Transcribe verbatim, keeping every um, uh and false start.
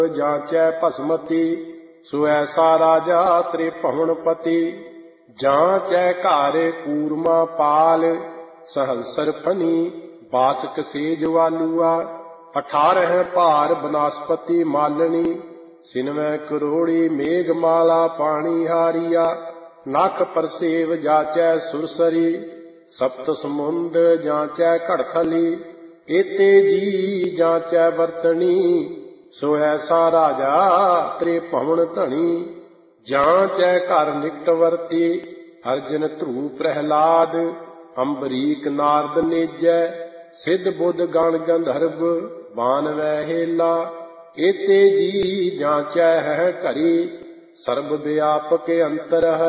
ਜਾਂਚੈ ਭਸਮਤੀ। ਸੋ ਐਸਾ ਰਾਜਾ ਤ੍ਰਿਭੁਵਨ ਪਤੀ। ਜਾਂਚੈ ਘਰ ਕੂਰਮਾ ਪਾਲ ਸਹੰਸਰ ਫਨੀ। ਬਾਸਕ ਸੇਜ ਵਾਲੂਆ ਅਠਾਰਹ ਭਾਰ ਬਨਸਪਤੀ ਮਾਲਣੀ। ਸਿਨਵੈ ਕਰੋੜੀ ਮੇਘ ਮਾਲਾ ਪਾਣੀ ਹਾਰੀਆ। ਨਖ ਪਰਸੇਵ ਜਾਚੈ ਸੁਰਸਰੀ। ਸਪਤ ਸਮੁੰਦ ਜਾਂਚੈ ਘੜਥਲੀ। ਏਤੇ ਜੀ ਜਾਂਚੈ ਵਰਤਣੀ। ਸੋ ਐਸਾ ਰਾਜਾ ਤ੍ਰਿਭੁਵਨ ਧਣੀ। ਜਾਂਚੈ ਘਰ ਨਿਕਟ ਵਰਤੀ। ਅਰਜਨ ਧਰੂ ਪ੍ਰਹਿਲਾਦ। ਅੰਬਰੀਕ ਨਾਰਦ ਨੇਜੈ। ਸਿੱਧ ਬੁੱਧ ਗਣ ਗੰਧਰਵ ਬਾਨਵੈ ਹੇਲਾ। ਏਤੇ ਜੀ ਜਾਂਚੈ ਹੈ ਘਰੀ। ਸਰਬ ਵਿਆਪਕ ਅੰਤਰ